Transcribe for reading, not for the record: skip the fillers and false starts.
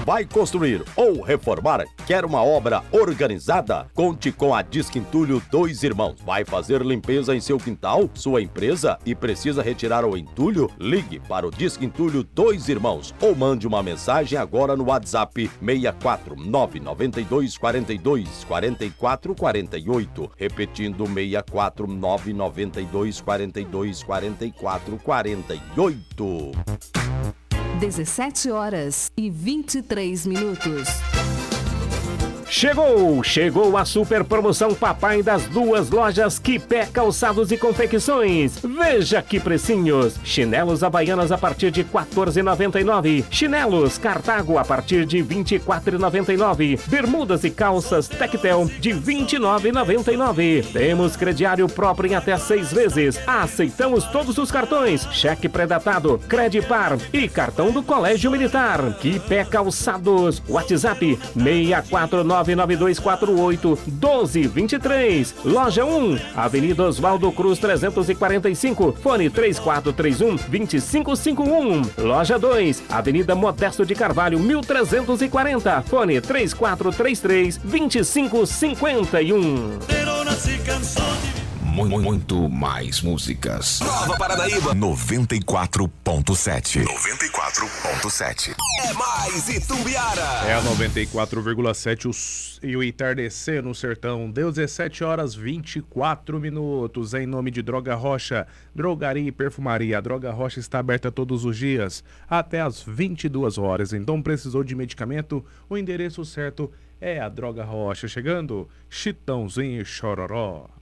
vai construir ou reformar? Quer uma obra organizada? Conte com a Disque Entulho Dois Irmãos. Vai fazer limpeza em seu quintal, sua empresa e precisa retirar o entulho? Ligue para o Disque Entulho Dois Irmãos ou mande uma mensagem agora no WhatsApp 64992424448, repetindo 64992424448. 17h23. Chegou a super promoção Papai das duas lojas Quipé Calçados e Confecções. Veja que precinhos. Chinelos Havaianas a partir de R$ 14,99. Chinelos Cartago a partir de R$ 24,99. Bermudas e calças Tectel de R$ 29,99. Temos crediário próprio em até 6 vezes. Aceitamos todos os cartões. Cheque pré-datado, Credipar e cartão do Colégio Militar. Quipé Calçados. WhatsApp 64992481223. Loja 1, Avenida Oswaldo Cruz 345, fone 3431-2551. Loja 2, Avenida Modesto de Carvalho 1340, fone 3433-2551. Muito mais músicas. Nova Paranaíba 94.7. 94.7. É mais Itumbiara. É a 94,7 e o entardecer no sertão. 17h24. Em nome de Droga Rocha, drogaria e perfumaria. A Droga Rocha está aberta todos os dias até às 22 horas. Então precisou de medicamento? O endereço certo é a Droga Rocha. Chegando, Chitãozinho e Chororó.